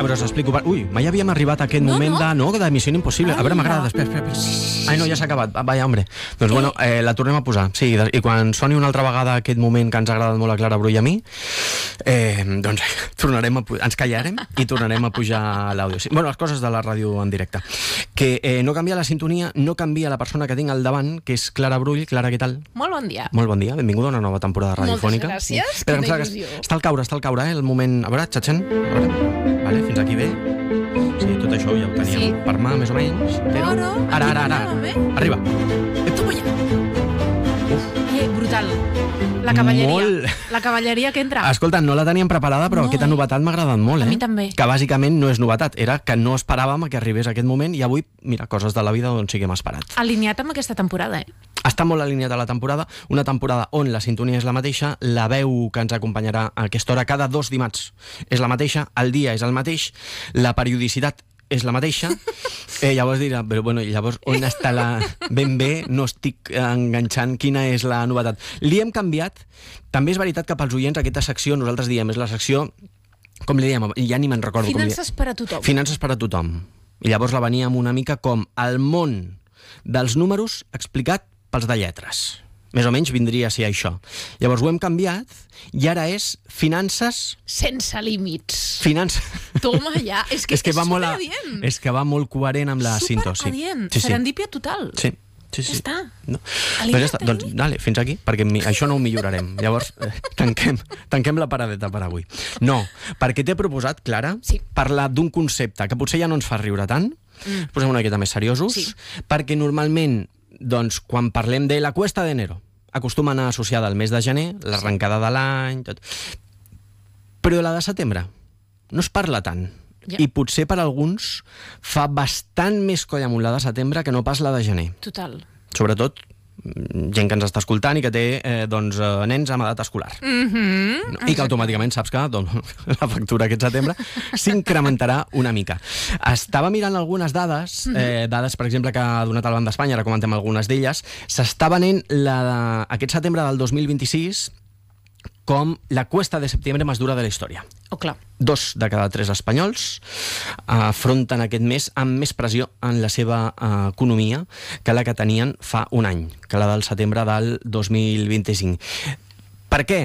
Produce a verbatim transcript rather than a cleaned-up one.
veure, us explico. Ui, mai havíem arribat a aquest No, moment no. de... No, de Missió Impossible. A veure, Ai, m'agrada. no. Espera, espera, espera. Ai, no, ja s'ha acabat. Va, Vaja, hombre. Doncs, bueno, eh, la tornem a posar. Sí, de- i quan soni una altra vegada aquest moment que ens ha agradat molt a Clara Brull i a mi, eh, doncs tornarem a, pu- ens callarem i tornarem a pujar l'àudio. Sí. Bueno, les coses de la ràdio en directe. Que eh, no canvia la sintonia, no canvia la persona que tinc al davant, que és Clara Brull. Clara, què tal? Molt bon dia. Molt bon dia, benvinguda a una nova temporada radiofònica. Moltes gràcies, Espera, quina em sembla que il·lusió. està al caure, està al caure, eh, el moment... A veure, xatxen. A veure. Vale, fins aquí bé. Sí, tot això ja ho teníem Sí. per mà, més o menys. Però... No, no, Ara, aquí ara, ara. anàvem, eh? Arriba. Toma ja. Eh, brutal. La cavalleria. Molt. La cavalleria que entra. Escolta, no la teníem preparada, però No, aquesta eh? novetat m'ha agradat molt, eh? A mi també. Que bàsicament no és novetat, era que no esperàvem que arribés aquest moment i avui, mira, coses de la vida on sí que hem esperat. Alineat amb aquesta temporada, eh? Està molt alineat a la temporada, una temporada on la sintonia és la mateixa, la veu que ens acompanyarà a aquesta hora cada dos dimarts és la mateixa, el dia és el mateix, la periodicitat és la mateixa, eh, llavors dirà, però bueno, llavors on està la... Ben bé, no estic enganxant quina és la novetat. Li hem canviat, també és veritat que pels oients aquesta secció, nosaltres diem, és la secció, com li diem, ja ni me'n recordo com li Finances per a tothom. Finances per a tothom. I llavors la veníem una mica com el món dels números explicat pels de lletres. Més o menys vindria a ser això. Llavors ho hem canviat i ara és finances... Sense límits. Finances... Toma ja. És que és, va molt a- superadient. és que va molt coherent amb la sintosi. Superadient. Sí, sí. Serendípia total. Sí. Sí, sí. Ja està. No. Alineat, Doncs, ja està. doncs alineat. dale, fins aquí, perquè mi, això no ho millorarem. Llavors, eh, tanquem, tanquem la paradeta per avui. No, perquè t'he proposat, Clara, Sí. parlar d'un concepte que potser ja no ens fa riure tant, mm. posem una miqueta més seriosos, Sí. perquè normalment, doncs, quan parlem de la cuesta d'enero, acostuma a anar associada al mes de gener, l'arrencada de l'any, tot. Però la de setembre no es parla tant. Ja. I potser per alguns fa bastant més coll amunt la de setembre que no pas la de gener. Total. Sobretot mm, gent que ens està escoltant i que té eh, doncs, eh, nens amb edat escolar. Mm-hmm. I que automàticament saps que doncs, la factura aquest setembre s'incrementarà una mica. Estava mirant algunes dades, eh, dades, per exemple, que ha donat el Banc d'Espanya, ara comentem algunes d'elles. S'està venent la de, aquest setembre del dos mil vint-i-sis com la cuesta de setembre més dura de la història. Oh, clar. Dos de cada tres espanyols afronten aquest mes amb més pressió en la seva eh, economia que la que tenien fa un any, que la del setembre del dos mil vint-i-cinc. Per què?